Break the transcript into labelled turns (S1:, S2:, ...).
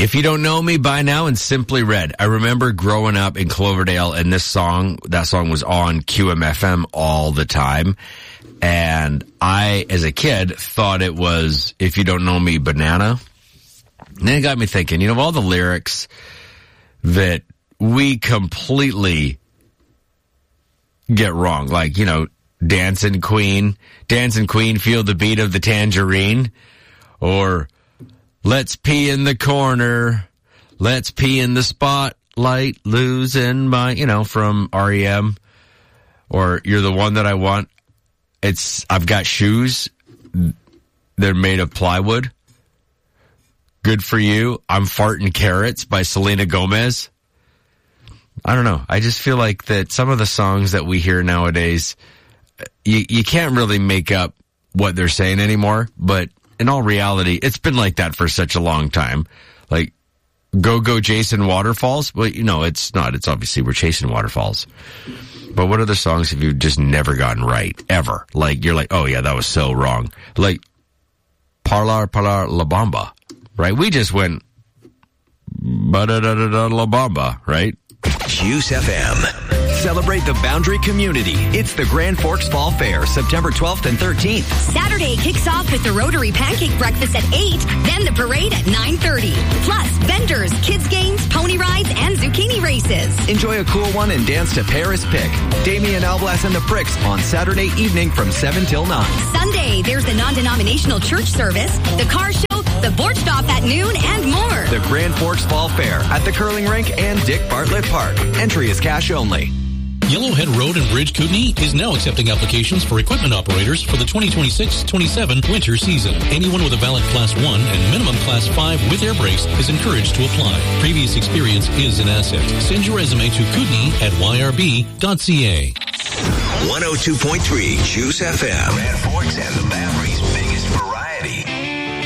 S1: If You Don't Know Me by Now and Simply Red. I remember growing up in Cloverdale and that song was on QMFM all the time. And I, as a kid, thought it was If You Don't Know Me, Banana. And then it got me thinking, all the lyrics that we completely get wrong. Like, Dancing Queen, feel the beat of the tangerine. Or, let's pee in the corner, let's pee in the spotlight, losing my, from REM. Or, You're the One That I Want. I've got shoes, they're made of plywood. Good for You, I'm Farting Carrots by Selena Gomez. I don't know. I just feel like that some of the songs that we hear nowadays, you can't really make up what they're saying anymore, but in all reality, it's been like that for such a long time. Like, Go Jason Waterfalls? Well, it's not. It's obviously We're Chasing Waterfalls. But what other songs have you just never gotten right, ever? Like, you're like, oh yeah, that was so wrong. Like, Parlar La Bamba, right? We just went, ba-da-da-da-da La Bamba, right?
S2: Juice FM. Celebrate the Boundary community. It's the Grand Forks Fall Fair, September 12th and 13th.
S3: Saturday kicks off with the Rotary Pancake Breakfast at 8, then the parade at 9:30. Plus, vendors, kids games, pony rides, and zucchini races.
S2: Enjoy a cool one and dance to Paris Pick. Damian Alblas and the Pricks on Saturday evening from 7 till 9.
S3: Sunday, there's the non-denominational church service, the car show, the board stop at noon, and more.
S2: The Grand Forks Fall Fair at the Curling Rink and Dick Bartlett Park. Entry is cash only.
S4: Yellowhead Road and Bridge Kootenai is now accepting applications for equipment operators for the 2026-27 winter season. Anyone with a valid Class 1 and minimum Class 5 with air brakes is encouraged to apply. Previous experience is an asset. Send your resume to kootenai@yrb.ca.
S2: 102.3 Juice FM. Grand Forks and the Bass